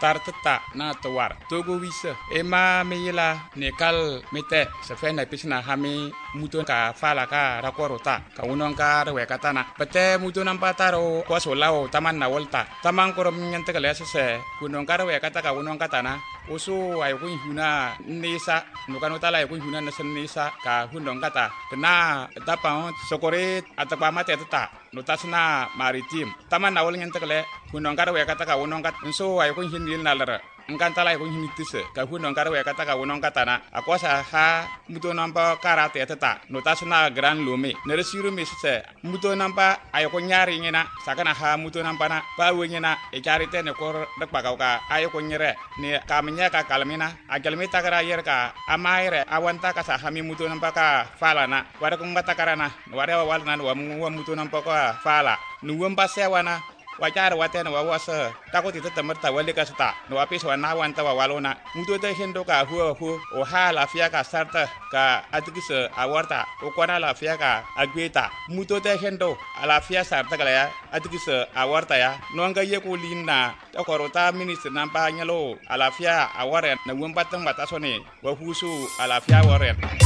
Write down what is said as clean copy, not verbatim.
tartata na tawar togo wisa ema meyila nekal mete sefen na pisna hami muto ka fala ka rakorota ka unon ka rewe katana pete muto nampataro kwa solao taman na volta taman korom nyante kale sese kunon ka rewe kata ka unon katana usu ay kun huna nisa nukano tala ay kun huna nasen nisa ka hundong kata kena tapang sokore atapa mate tata notasna maritim taman na wol nyante kale hundong ka rewe kata ka unon kat so ay kun hinil nalara engkantala ay kun hinitise ka hundong ka rewe kata ka unon katana akwasa ha muto nampa karate tata notasna gran lume neresiru misse muto nampa ay kun nyari ngena sakana ha muto nampa na pa wenyena e charite ne kor dak pakauka ay kun nyere ne kamnya ka kalmina agalmi takara yer ka amaire awanta ka sa hami muto nampa ka fala na wara kun matakarana wara walna wa muto nampa ka fala nuwam pasewana wajar watena wawasa takoti temerta wali ka sta no apis wana wanta walona muto te hendo ka hu o hala fia ka sarta ka atikise awarta o kwana la fia ka agweta muto te hendo ala fia sarta kala ya atikise awarta ya no nga ye ko linna to korota minister nampa nyalo ala fia aware na wumpa tang batasone wa husu ala fia aware